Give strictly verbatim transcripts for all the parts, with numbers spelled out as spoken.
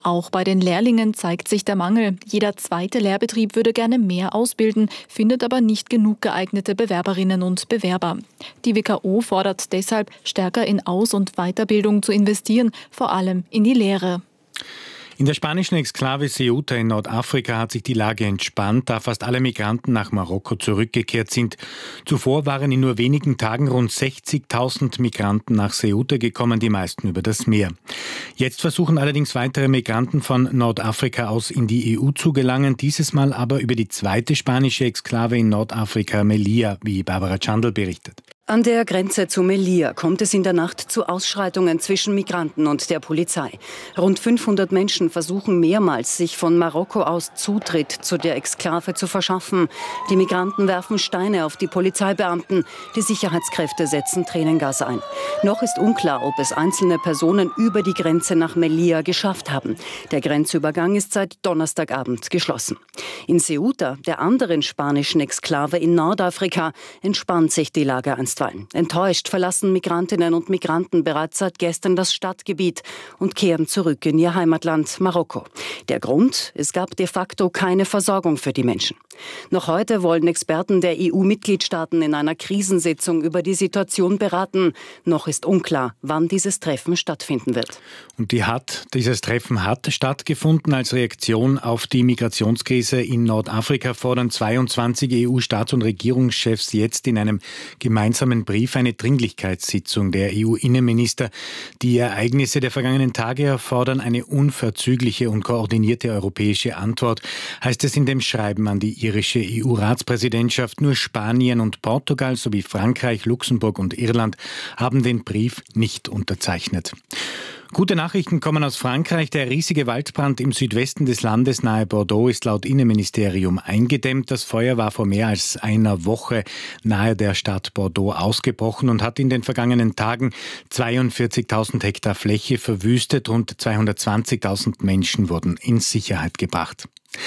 Auch bei den Lehrlingen zeigt sich der Mangel. Jeder zweite Lehrbetrieb würde gerne mehr ausbilden, findet aber nicht genug geeignete Bewerberinnen und Bewerber. Die W K O fordert deshalb, stärker in Aus- und Weiterbildung zu investieren, vor allem in die Lehre. In der spanischen Exklave Ceuta in Nordafrika hat sich die Lage entspannt, da fast alle Migranten nach Marokko zurückgekehrt sind. Zuvor waren in nur wenigen Tagen rund sechzigtausend Migranten nach Ceuta gekommen, die meisten über das Meer. Jetzt versuchen allerdings weitere Migranten von Nordafrika aus in die E U zu gelangen, dieses Mal aber über die zweite spanische Exklave in Nordafrika, Melilla, wie Barbara Chandl berichtet. An der Grenze zu Melilla kommt es in der Nacht zu Ausschreitungen zwischen Migranten und der Polizei. Rund fünfhundert Menschen versuchen mehrmals, sich von Marokko aus Zutritt zu der Exklave zu verschaffen. Die Migranten werfen Steine auf die Polizeibeamten. Die Sicherheitskräfte setzen Tränengas ein. Noch ist unklar, ob es einzelne Personen über die Grenze nach Melilla geschafft haben. Der Grenzübergang ist seit Donnerstagabend geschlossen. In Ceuta, der anderen spanischen Exklave in Nordafrika, entspannt sich die Lage einstweilen. Enttäuscht verlassen Migrantinnen und Migranten bereits seit gestern das Stadtgebiet und kehren zurück in ihr Heimatland Marokko. Der Grund? Es gab de facto keine Versorgung für die Menschen. Noch heute wollen Experten der E U-Mitgliedstaaten in einer Krisensitzung über die Situation beraten. Noch ist unklar, wann dieses Treffen stattfinden wird. Und die hat, dieses Treffen hat stattgefunden. Als Reaktion auf die Migrationskrise in Nordafrika fordern zweiundzwanzig E U-Staats- und Regierungschefs jetzt in einem gemeinsamen Brief eine Dringlichkeitssitzung der E U-Innenminister. Die Ereignisse der vergangenen Tage erfordern eine unverzügliche und koordinierte europäische Antwort, heißt es in dem Schreiben an die irische E U-Ratspräsidentschaft. Nur Spanien und Portugal sowie Frankreich, Luxemburg und Irland haben den Brief nicht unterzeichnet. Gute Nachrichten kommen aus Frankreich. Der riesige Waldbrand im Südwesten des Landes nahe Bordeaux ist laut Innenministerium eingedämmt. Das Feuer war vor mehr als einer Woche nahe der Stadt Bordeaux ausgebrochen und hat in den vergangenen Tagen zweiundvierzigtausend Hektar Fläche verwüstet. Rund zweihundertzwanzigtausend Menschen wurden in Sicherheit gebracht.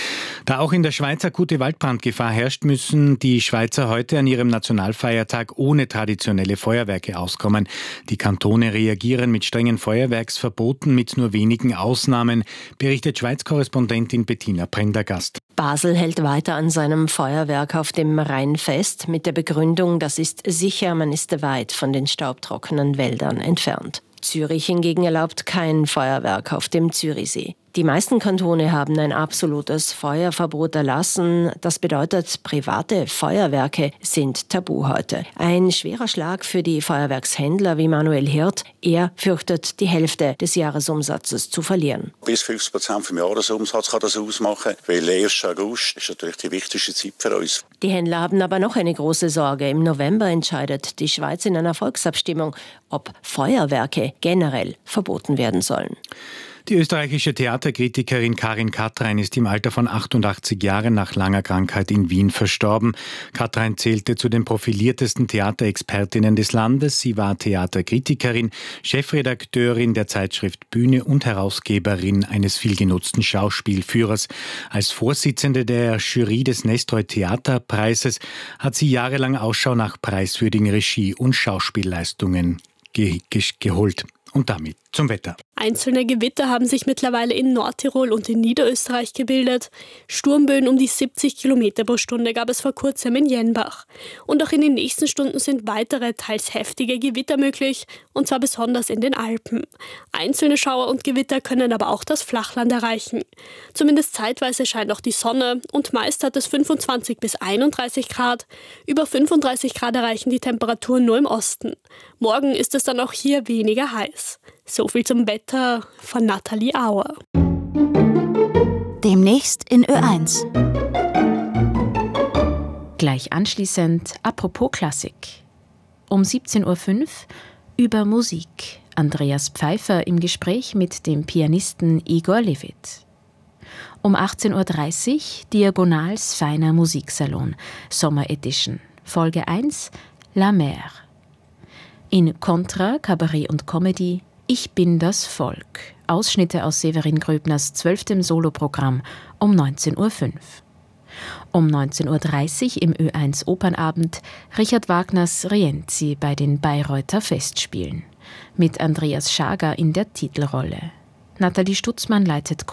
Da auch in der Schweiz akute Waldbrandgefahr herrscht, müssen die Schweizer heute an ihrem Nationalfeiertag ohne traditionelle Feuerwerke auskommen. Die Kantone reagieren mit strengen Feuerwerksverboten mit nur wenigen Ausnahmen, berichtet Schweiz-Korrespondentin Bettina Prendergast. Basel hält weiter an seinem Feuerwerk auf dem Rhein fest, mit der Begründung, das ist sicher, man ist weit von den staubtrockenen Wäldern entfernt. Zürich hingegen erlaubt kein Feuerwerk auf dem Zürichsee. Die meisten Kantone haben ein absolutes Feuerverbot erlassen. Das bedeutet, private Feuerwerke sind tabu heute. Ein schwerer Schlag für die Feuerwerkshändler wie Manuel Hirt. Er fürchtet, die Hälfte des Jahresumsatzes zu verlieren. Bis fünfzig Prozent vom Jahresumsatz kann das ausmachen, weil der erste August ist natürlich die wichtigste Zeit für uns. Die Händler haben aber noch eine große Sorge. Im November entscheidet die Schweiz in einer Volksabstimmung, ob Feuerwerke generell verboten werden sollen. Die österreichische Theaterkritikerin Karin Katrein ist im Alter von achtundachtzig Jahren nach langer Krankheit in Wien verstorben. Katrein zählte zu den profiliertesten Theaterexpertinnen des Landes. Sie war Theaterkritikerin, Chefredakteurin der Zeitschrift Bühne und Herausgeberin eines vielgenutzten Schauspielführers. Als Vorsitzende der Jury des Nestroy Theaterpreises hat sie jahrelang Ausschau nach preiswürdigen Regie- und Schauspielleistungen ge- ge- geholt. Und damit zum Wetter. Einzelne Gewitter haben sich mittlerweile in Nordtirol und in Niederösterreich gebildet. Sturmböen um die siebzig Kilometer pro Stunde gab es vor kurzem in Jenbach. Und auch in den nächsten Stunden sind weitere, teils heftige Gewitter möglich, und zwar besonders in den Alpen. Einzelne Schauer und Gewitter können aber auch das Flachland erreichen. Zumindest zeitweise scheint auch die Sonne und meist hat es fünfundzwanzig bis einunddreißig Grad. Über fünfunddreißig Grad erreichen die Temperaturen nur im Osten. Morgen ist es dann auch hier weniger heiß. So viel zum Wetter von Nathalie Auer. Demnächst in Ö eins. Gleich anschließend Apropos Klassik. Um siebzehn Uhr fünf über Musik. Andreas Pfeiffer im Gespräch mit dem Pianisten Igor Levit. Um achtzehn Uhr dreißig Diagonals feiner Musiksalon, Sommer Edition. Folge eins, La Mer. In Contra, Kabarett und Comedy, Ich bin das Volk. Ausschnitte aus Severin Gröbners zwölftem Soloprogramm um neunzehn Uhr fünf. Um neunzehn Uhr dreißig im Ö eins Opernabend Richard Wagners Rienzi bei den Bayreuther Festspielen mit Andreas Schager in der Titelrolle. Nathalie Stutzmann leitet